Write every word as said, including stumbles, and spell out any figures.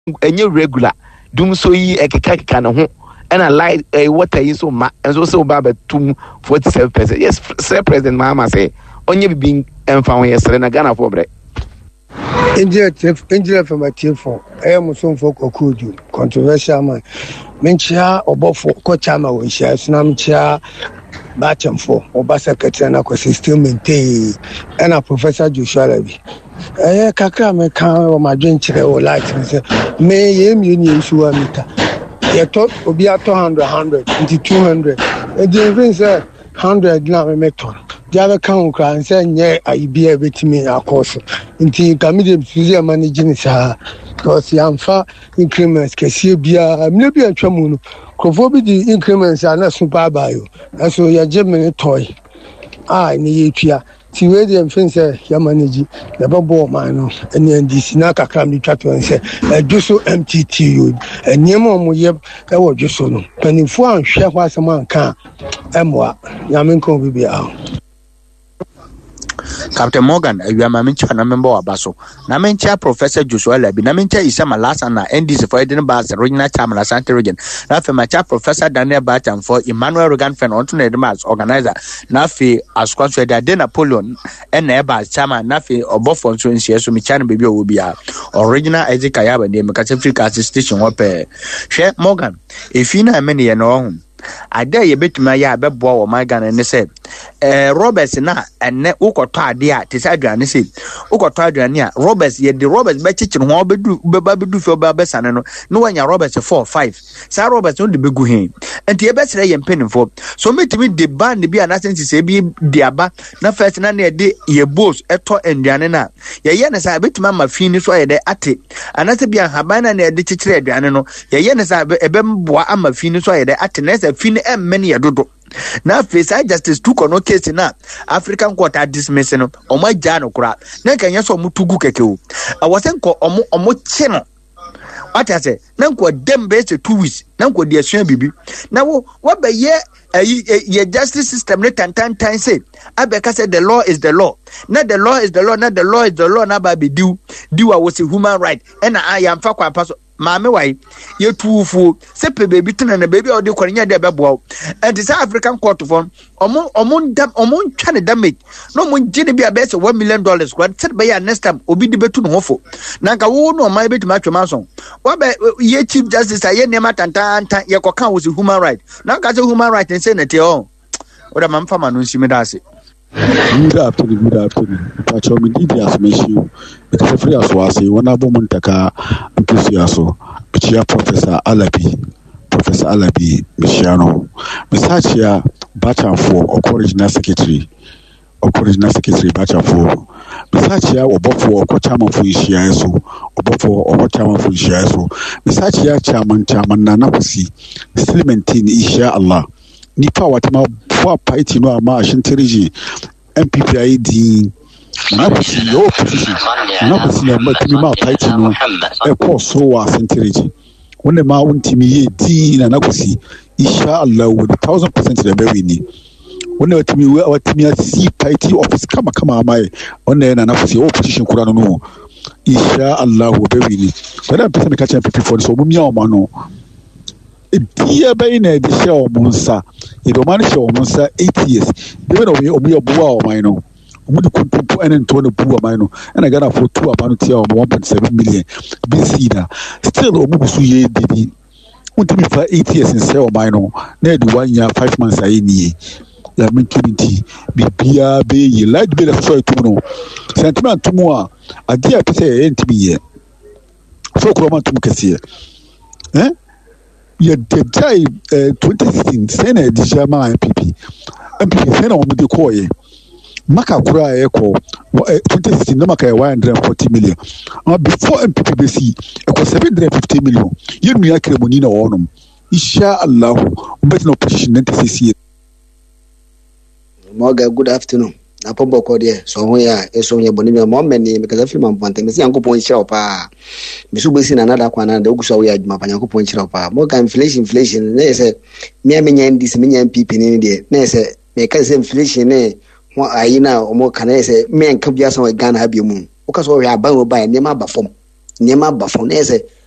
enye regular dum so yi ekeka keka na ho and I like uh, what I so ma and so so baba to forty-seven percent. Yes, Sir President Mahama say onye being and found yesterday na Ghana for break. India India from a team for I am some folk okudu controversial man. Menchia obo for kochama we share snamcha batcham for oba secretary na ko system maintain and a Professor Joshua Levy. Eh kakra me kan o ma dwen kire o light say me yem union suwa mita. You thought obi ato one hundred into two hundred. E dey even say one hundred na me meton. The other can cry say nye I be a bit me a course. Until you come in to managing sa because you am far increments kesi bia maybe a tramuno. Kofobi the increments are not super by you. And so you German toy. Ah, ni tia. Ti we dey mfen say ya manage the babo man no N D C na kakra mi twa to say e do so M T T U enyem omo ye e wo do so no panifo anhwe ho asem anka emwa nyame nko bibia. Captain Morgan, you are my mentor, member of Basso. Namencha Professor Joshua Levy, Namencha is some last and N D C for Eden Bass, Regina Tamala Santa Region. Nafi Macha Professor Daniel Batten for Emmanuel Rogan Fan Anthony Demas, organizer. Nafi Asquanso de Napoleon and Ebas Chama Nafi or Buffon so in Siesu Michan Baby will be a original Isaac Ayaba, the Macatafrica station. Share Morgan, if you know many and all. I dare you bet my ya bebo my gun and they said, eh, Roberts na and ne uko ta dia, tis Adrian said, Uko ta Adriania, Roberts yet the Roberts by teaching what be do, baby do for Babes and no, no one ya Roberts a four, five. Sir Roberts on the big him. And the best ray and penny for. So me to me the band be an assent to say be diaba, na first na near de ye boss eto and Janena. Ya yenas I bet mamma finish why they at it. And that's be a habana near the teacher Adriano. Ya yenas I bemboa am a finish why they at the fin and many a dodo. Now, face I justice took on no case in that African quarter dismissing or my jano crap. Then can you so mutugu keko? I wasn't called or more channel. What I say, Nanko dem base two weeks, Nanko dear Shem Bibi. Now, what by ye a justice system, let and ten times say, Abeka said the law is the law. Not the law is the law, not the law is the law, not by be due. Do I was a human right, and I am Fakwa Paso. Mamma, why you two fool, sepe baby, and a baby or the Korea de Babo, and the South African court of one, among among them, among China damage. No one Jenny be a best of one million dollars, what said by a next time, or be the betun hofo. Nanka won't know my bit match mason. What by ye Chief Justice, I never tantan, Yakokan was a human right. Now got a human right and Senate, oh, what a man for Manusimidasi. Good afternoon, good afternoon. Pacho mi didi asumeshiu. Because free as wasi wana bomu ntaka enthusiaso. Bichia Professor Alabi, Professor Alabi Michiano. Misachia Bacha for original secretary, original secretary Bacha for. Misachia obofo okochama for ishiaso, obofo okochama for ishiaso. Misachia chairman chairman na nakusi. Still maintain isha Allah. Nipa watima for party no ama shinteriji M P P I D na kusi yo position na kusi na matimi ma party no e ko so wa shinteriji wonne ma wontimi ye di na nakusi insha Allah with one thousand percent the be ni wonne watimi watimi asi party office kama kama mai wonne na nakusi yo position kura no no insha Allah be we ni whether person ka M P P for so mumia o ma no Dia by na the show monsa. If a man show monsa eight years, even though we are Bua or Mino, we could put an Antonio Bua Mino, and I got a for two about one point seven million. B C na still Omusuye did want me for eight years in sell Mino, near the one year, five months I need. La community be Bia be light bill of soy to know. Sentiment to more. I dare to say, ain't me yet. So, Croman to Cassia. Eh? Yeah, the time twenty sixteen, Senate, the Shama M P P. M P P, Senate, on the coy. Maka Kura Echo, twenty sixteen, no Maka one hundred forty million. Before M P P B C, it was seven hundred fifty million. You know, I can money on them. Isha Allah, but no position, then to see. Morgan, good afternoon. Apobo Kodia, so we are a Sonia Bonilla Mommy because I feel my point. Miss Uncle Point Shelpa. Miss Ubis another one and the Uso we had my Panako Point Shelpa. More inflation, inflation. They say, me and me and this million people in India. They say, make us inflation, eh? What I now or more can I say, me and Kabias on a gun have you moon. Because we are bound by Nema Bafom. Nema Bafom, they say,